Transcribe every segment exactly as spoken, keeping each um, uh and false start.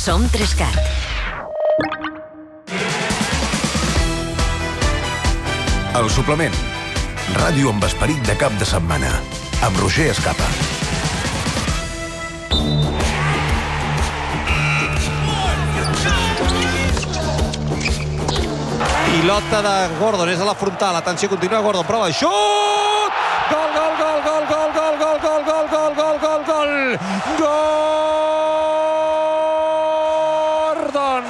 Som Trescat. El suplement. Ràdio amb esperit de cap de setmana. Amb Roger Escapa. Pilota de Gordon, és a la frontal. Atenció, continua Gordon, prova xut! Gol, gol, gol, gol, gol, gol, gol, gol, gol, gol, gol, gol, gol! Gordon!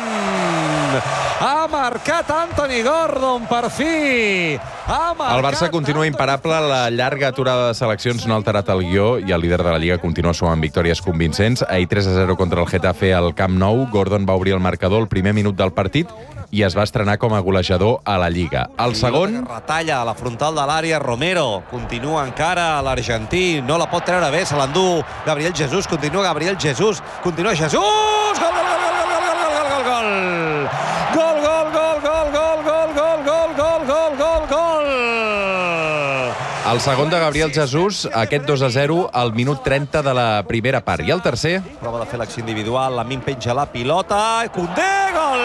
Ha marcat Anthony Gordon, per fi! El Barça continua imparable, la llarga aturada de seleccions no ha alterat el guió i el líder de la Lliga continua sumant victòries convincents. Ahir tres a zero contra el Getafe al Camp Nou. Gordon va obrir el marcador el primer minut del partit i es va estrenar com a golejador a la Lliga. El segon... Retalla a la frontal de l'àrea, Romero. Continua encara l'argentí, no la pot treure bé, se l'endú Gabriel Jesús, continua Gabriel Jesús, continua Jesús! Gol, gol, gol, gol, gol, gol, gol, gol, gol! Gol, gol, gol, gol, gol, gol, gol, gol, gol, gol, gol, gol! El segon de Gabriel Jesús, aquest dos a zero, al minut trenta de la primera part. I el tercer... Prova de fer l'acció individual, Lamine penja la pilota, Koundé, gol!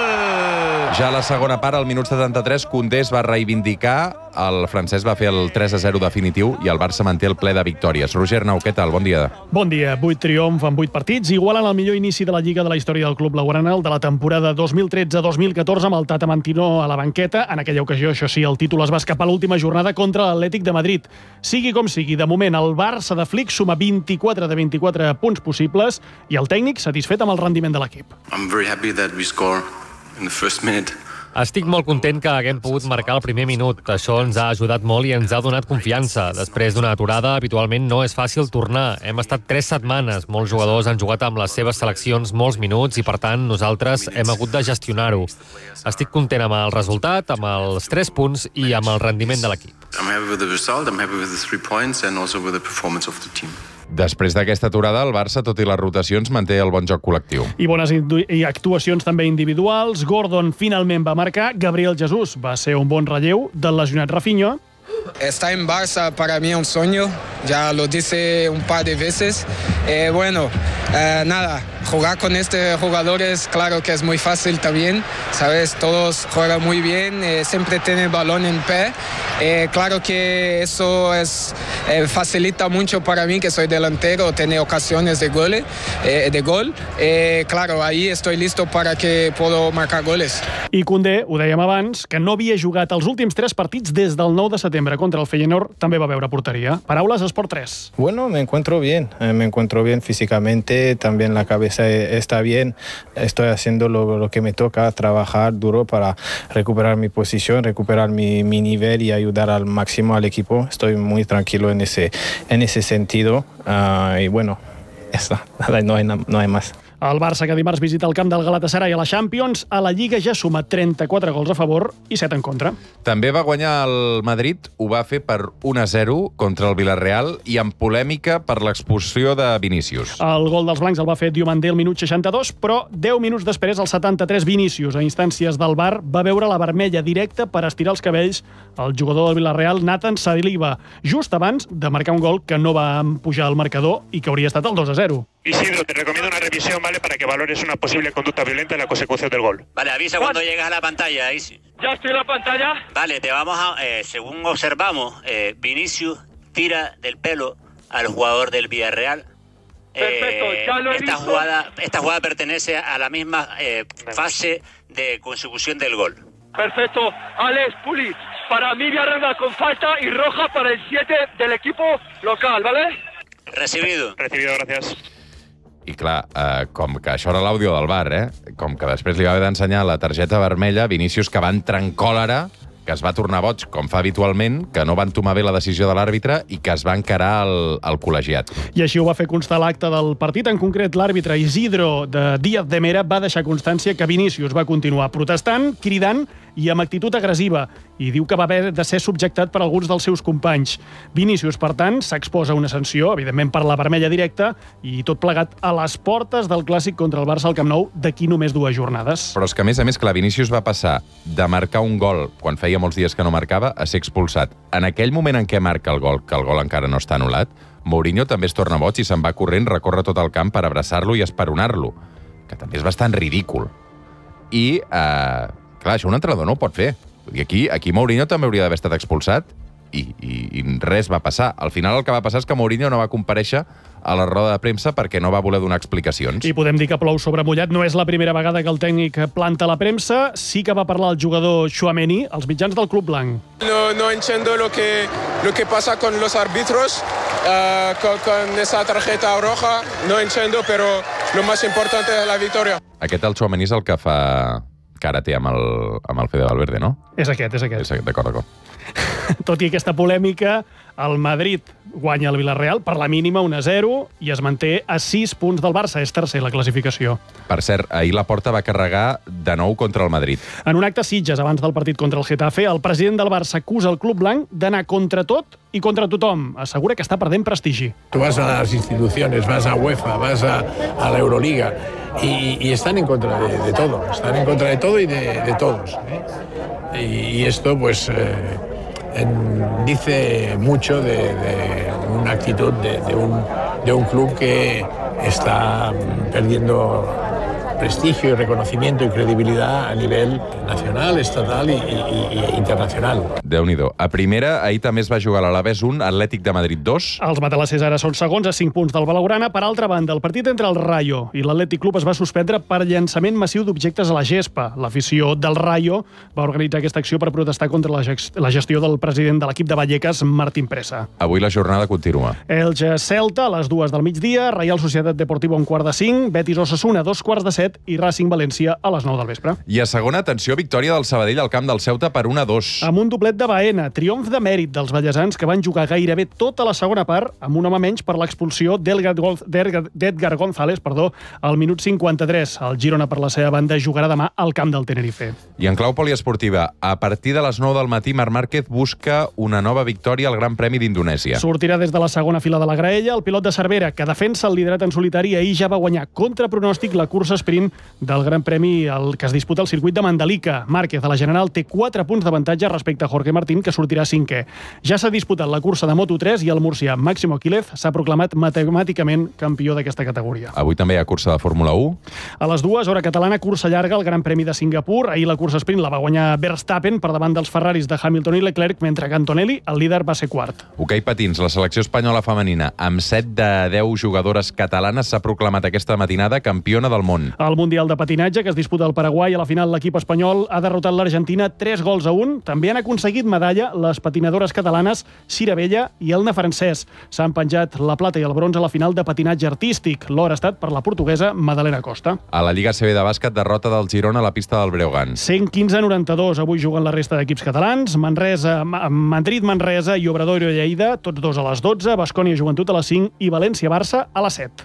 Ja a la segona part, al minut setanta-tres, Koundé es va reivindicar, el francès va fer el tres a zero definitiu i el Barça manté el ple de victòries. Roger Arnau, què tal? Bon dia. Bon dia. Vuit triomf en vuit partits, igualen el millor inici de la Lliga de la història del club blaugrana, el de la temporada dos mil tretze dos mil catorze, amb el Tata Martino a la banqueta. En aquella ocasió, això sí, el títol es va escapar a l'última jornada contra l'Atlètic de Madrid. Sigui com sigui, de moment el Barça de Flick suma vint-i-quatre de vint-i-quatre punts possibles i el tècnic satisfet amb el rendiment de l'equip. I'm very happy that we score in the first minute. Estic molt content que haguem pogut marcar el primer minut. Això ens ha ajudat molt i ens ha donat confiança. Després d'una aturada, habitualment no és fàcil tornar. Hem estat tres setmanes. Molts jugadors han jugat amb les seves seleccions molts minuts i, per tant, nosaltres hem hagut de gestionar-ho. Estic content amb el resultat, amb els tres punts i amb el rendiment de l'equip. I'm happy with the result, I'm happy with the three points and also with the performance of the team. Després d'aquesta aturada, el Barça, tot i les rotacions, manté el bon joc col·lectiu. I bones i actuacions també individuals. Gordon finalment va marcar. Gabriel Jesús va ser un bon relleu del lesionat Rafinha. Estar en Barça para mí es un sueño, ya lo dice un par de veces. Eh, bueno, eh, nada, jugar con estos jugadores, claro que es muy fácil también, ¿sabes? Todos juegan muy bien, eh, siempre tienen balón en pie. Eh, claro que eso es, eh, facilita mucho para mí, que soy delantero, tener ocasiones de gol. Eh, de gol. Eh, claro, ahí estoy listo para que puedo marcar goles. I Koundé, ho dèiem abans, que no havia jugat els últims tres partits des del nou de setembre contra el Feyenoord, també va veure porteria. Paraules, Esport tres. Bueno, me encuentro bien, eh, me encuentro bien físicamente, también la cabeza está bien, estoy haciendo lo, lo que me toca, trabajar duro para recuperar mi posición, recuperar mi, mi nivel y ayudar al máximo al equipo. Estoy muy tranquilo en ese, en ese sentido uh, y bueno, ya está, no hay, no hay más. El Barça, que dimarts visita el camp del Galatasaray a la Champions, a la Lliga ja suma trenta-quatre gols a favor i set en contra. També va guanyar el Madrid, ho va fer per un a zero contra el Villarreal i amb polèmica per l'expulsió de Vinícius. El gol dels blancs el va fer Diomandé al minut seixanta-dos, però deu minuts després, al setanta-tres, Vinícius, a instàncies del V A R, va veure la vermella directa per estirar els cabells al jugador del Villarreal, Nathan Saliba, just abans de marcar un gol que no va pujar al marcador i que hauria estat el dos a zero. Isidro, te recomiendo una revisión, ¿vale? Para que valores una posible conducta violenta en la consecución del gol. Vale, avisa cuando llegues a la pantalla, Isi. ¿Ya estoy en la pantalla? Vale, te vamos a... Eh, según observamos, eh, Vinicius tira del pelo al jugador del Villarreal. Perfecto, eh, ya lo he esta visto. Jugada, esta jugada pertenece a la misma eh, fase de consecución del gol. Perfecto. Alex Puli, para mí Villarreal con falta y roja para el siete del equipo local, ¿vale? Recibido. Recibido, gracias. I clar, eh, com que això era l'àudio del V A R, eh? Com que després li va haver d'ensenyar la targeta vermella, Vinícius, que va entrar en còlera, que es va tornar boig, com fa habitualment, que no va entomar bé la decisió de l'àrbitre i que es va encarar al, al col·legiat. I així ho va fer constar l'acte del partit. En concret, l'àrbitre Isidro de Díaz de Mera va deixar constància que Vinícius va continuar protestant, cridant i amb actitud agressiva, i diu que va haver de ser subjectat per alguns dels seus companys. Vinícius, per tant, s'exposa a una sanció, evidentment per la vermella directa, i tot plegat a les portes del clàssic contra el Barça al Camp Nou d'aquí només dues jornades. Però és que, a més a més, clar, Vinícius va passar de marcar un gol quan feia molts dies que no marcava a ser expulsat. En aquell moment en què marca el gol, que el gol encara no està anul·lat, Mourinho també es torna boig i se'n va corrent, recorre tot el camp per abraçar-lo i esperonar-lo. que també és bastant ridícul. I, eh, clar, això un entrenador no ho pot fer. I aquí, aquí Mourinho també hauria d'haver estat expulsat i, i, i res va passar. Al final el que va passar és que Mourinho no va comparèixer a la roda de premsa perquè no va voler donar explicacions. I podem dir que plou sobre mullat. No és la primera vegada que el tècnic planta la premsa. Sí que va parlar el jugador Tchouaméni als mitjans del Club Blanc. No, no entiendo lo que, lo que pasa con los árbitros, uh, con, con esa tarjeta roja. No entiendo, pero lo más importante es la victoria. Aquest el Tchouaméni és el que fa karate amb el, amb el Fede Valverde, no? És aquest, és aquest. És aquest, d'acord, d'acord. Tot i aquesta polèmica, el Madrid guanya el Villarreal per la mínima un a zero i es manté a sis punts del Barça. És tercer la classificació. Per cert, ahir la Porta va carregar de nou contra el Madrid. En un acte a Sitges, abans del partit contra el Getafe, el president del Barça acusa el Club Blanc d'anar contra tot i contra tothom. Assegura que està perdent prestigi. Tu vas a las instituciones, vas a UEFA, vas a, a la Euroliga y, y están en contra de, de todo. Están en contra de todo y de, de todos. ¿eh? Y, y esto, pues... Eh, En, dice mucho de, de una actitud de, de, un, de un club que está perdiendo prestigio y reconocimiento y credibilidad a nivell nacional, estatal i, i, i internacional. Déu-n'hi-do. A primera, ahir també es va jugar a l'Alavés un, Atlètic de Madrid dos. Els matalassers ara són segons a cinc punts del Blaugrana. Per altra banda, el partit entre el Rayo i l'Atlètic Club es va suspendre per llançament massiu d'objectes a la gespa. L'afició del Rayo va organitzar aquesta acció per protestar contra la, la gestió del president de l'equip de Vallecas, Martín Presa. Avui la jornada continua. Elche Celta a les dues del migdia, Reial Societat Deportiva un quart de cinc, Betis Osasuna dos quarts de set i Racing València a les nou del vespre. I a segona, atenció, victòria del Sabadell al camp del Ceuta per un a dos. Amb un doblet de Baena, triomf de mèrit dels ballesans que van jugar gairebé tota la segona part amb un home menys per l'expulsió d'Edgar González perdó, al minut cinquanta-tres. El Girona, per la seva banda, jugarà demà al camp del Tenerife. I en clau poliesportiva, a partir de les nou del matí, Marc Márquez busca una nova victòria al Gran Premi d'Indonèsia. Sortirà des de la segona fila de la graella el pilot de Cervera, que defensa el liderat en solitari. Ahir ja va guanyar contra pronòstic la cursa sprint del Gran Premi el que es disputa al circuit de Mandalika. Márquez, a la general, té quatre punts d'avantatge respecte a Jorge Martín, que sortirà cinquè. Ja s'ha disputat la cursa de Moto tres i el murcià Máximo Quílez s'ha proclamat matemàticament campió d'aquesta categoria. Avui també hi ha cursa de Fórmula u. A les dues, hora catalana, cursa llarga, el Gran Premi de Singapur. Ahir la cursa sprint la va guanyar Verstappen per davant dels Ferraris de Hamilton i Leclerc, mentre que Antonelli, el líder, va ser quart. Hoquei patins, la selecció espanyola femenina, amb set de deu jugadores catalanes, s'ha proclamat aquesta matinada campiona del món. El Mundial de patinatge, que es disputa al Paraguai, a la final l'equip espanyol ha derrotat l'Argentina tres gols a un. També han aconseguit medalla les patinadores catalanes Cira Vella i Elna Francès. S'han penjat la plata i el bronze a la final de patinatge artístic. L'or ha estat per la portuguesa Madalena Costa. A la Lliga A C B de bàsquet, derrota del Girona a la pista del Breogán. cent quinze a noranta-dos. Avui juguen la resta d'equips catalans. Manresa, Madrid, Manresa i Obradoiro Lleida, tots dos a les dotze. Baskonia Joventut a les cinc i València-Barça a les set.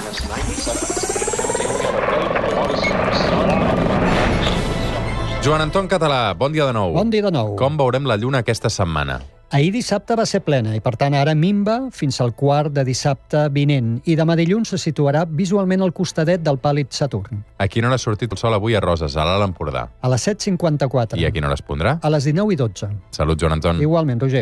Joan Anton Català, bon dia de nou. Bon dia de nou. Com veurem la lluna aquesta setmana? Ahir dissabte va ser plena i, per tant, ara minva fins al quart de dissabte vinent i demà dilluns se situarà visualment al costadet del pàl·lid Saturn. A quina hora ha sortit el sol avui a Roses, a l'Alt Empordà? A les set cinquanta-quatre. I a quina hora es pondrà? A les dinou i dotze. Salut, Joan Anton. Igualment, Roger.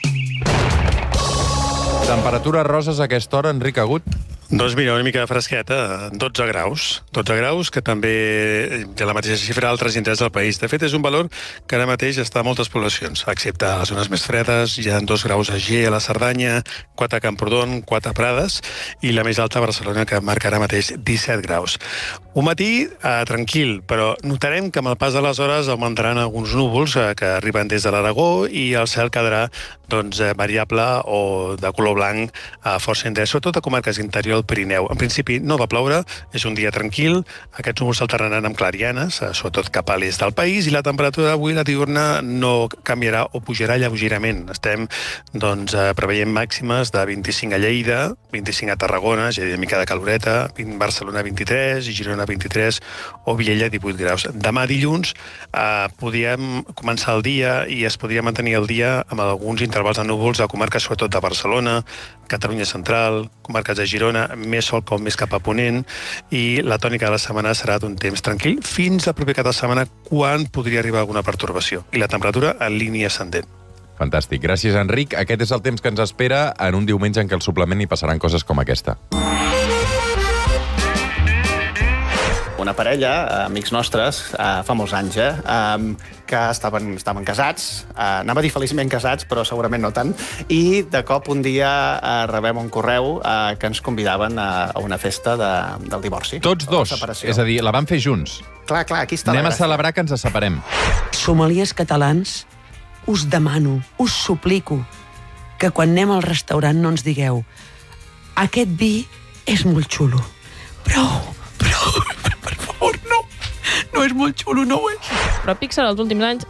Temperatura a Roses a aquesta hora, Enric Agut? Doncs mira, una mica fresqueta, dotze graus. dotze graus, que també té la mateixa xifra a altres indrets del país. De fet, és un valor que ara mateix està a moltes poblacions, excepte a les zones més fredes. Hi ha dos graus a G, a la Cerdanya, quatre a Camprodon, quatre a Prades, i la més alta a Barcelona, que marca ara mateix disset graus. Un matí eh, tranquil, però notarem que amb el pas de les hores augmentaran alguns núvols eh, que arriben des de l'Aragó i el cel quedarà doncs, eh, variable o de color blanc a força indrets, sobretot a comarques interior del Pirineu. En principi no va ploure, és un dia tranquil, aquests núvols s'alternaran amb clarianes, eh, sobretot cap a l'est del país, i la temperatura d'avui, la diurna, no canviarà o pujarà lleugerament. Estem doncs, eh, preveient màximes de vint-i-cinc a Lleida, vint-i-cinc a Tarragona, ja una mica de caloreta, Barcelona vint-i-tres, i Girona vint-i-tres, o Viella divuit graus. Demà dilluns eh, podíem començar el dia i es podria mantenir el dia amb alguns intervals de núvols a comarques sobretot de Barcelona, Catalunya Central, comarques de Girona, més sol com més cap a ponent, i la tònica de la setmana serà d'un temps tranquil fins al proper cap de setmana, quan podria arribar alguna pertorbació, i la temperatura en línia ascendent. Fantàstic. Gràcies, Enric. Aquest és el temps que ens espera en un diumenge en què al suplement hi passaran coses com aquesta. una parella, amics nostres, uh, fa molts anys, eh, um, que estaven, estaven casats, uh, anava a dir feliçment casats, però segurament no tant, i de cop un dia uh, rebem un correu uh, que ens convidaven a, a una festa de, del divorci. Tots dos, és a dir, la van fer junts. Clar, clar, aquí està Anem la a celebrar que ens separem. Somaliers catalans, us demano, us suplico, que quan anem al restaurant no ens digueu aquest vi és molt xulo. Prou, prou, per favor, no. No és molt xulo, no ho és. Però Pixar els últims anys